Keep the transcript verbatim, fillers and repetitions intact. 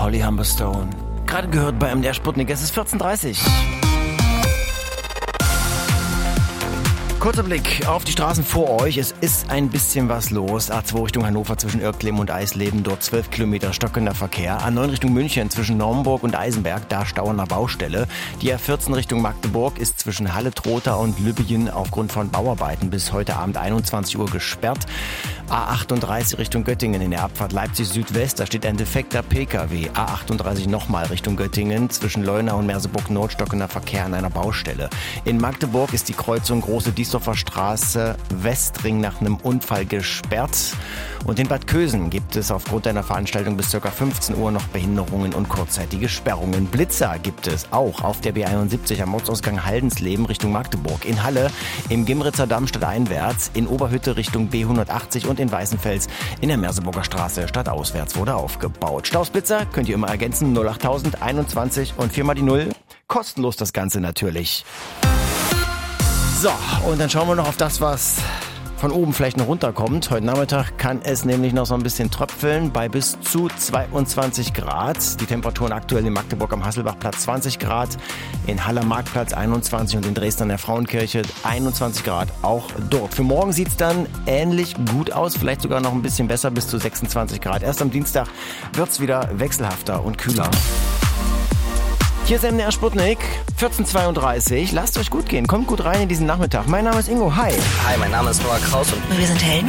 Holly Humberstone. Gerade gehört bei M D R Sputnik, es ist vierzehn Uhr dreißig. Kurzer Blick auf die Straßen vor euch. Es ist ein bisschen was los. A zwei Richtung Hannover zwischen Irkleben und Eisleben. Dort zwölf Kilometer stockender Verkehr. A neun Richtung München zwischen Naumburg und Eisenberg. Da Stau an der Baustelle. Die A vierzehn Richtung Magdeburg ist zwischen Halle-Trotha und Lübbingen aufgrund von Bauarbeiten bis heute Abend einundzwanzig Uhr gesperrt. A achtunddreißig Richtung Göttingen in der Abfahrt Leipzig Südwest. Da steht ein defekter P K W. A achtunddreißig nochmal Richtung Göttingen. Zwischen Leuna und Merseburg Nord stockender Verkehr an einer Baustelle. In Magdeburg ist die Kreuzung Große Diesdorfer Straße Westring nach einem Unfall gesperrt. Und in Bad Kösen gibt es aufgrund einer Veranstaltung bis ca. fünfzehn Uhr noch Behinderungen und kurzzeitige Sperrungen. Blitzer gibt es auch auf der B einundsiebzig am Ortsausgang Haldensleben Richtung Magdeburg. In Halle im Gimritzer Damm stadteinwärts, in Oberhütte Richtung B hundertachtzig und in Weißenfels in der Merseburger Straße stadtauswärts wurde aufgebaut. Stausblitzer könnt ihr immer ergänzen, null achttausend einundzwanzig und viermal die Null. Kostenlos das Ganze natürlich. So, und dann schauen wir noch auf das, was von oben vielleicht noch runterkommt. Heute Nachmittag kann es nämlich noch so ein bisschen tröpfeln bei bis zu zweiundzwanzig Grad. Die Temperaturen aktuell in Magdeburg am Hasselbachplatz zwanzig Grad, in Haller Marktplatz einundzwanzig und in Dresden an der Frauenkirche einundzwanzig Grad auch dort. Für morgen sieht es dann ähnlich gut aus, vielleicht sogar noch ein bisschen besser, bis zu sechsundzwanzig Grad. Erst am Dienstag wird es wieder wechselhafter und kühler. Hier ist M D R Sputnik, vierzehn Uhr zweiunddreißig. Lasst euch gut gehen, kommt gut rein in diesen Nachmittag. Mein Name ist Ingo, hi. Hi, mein Name ist Noah Kraus und wir sind Helden.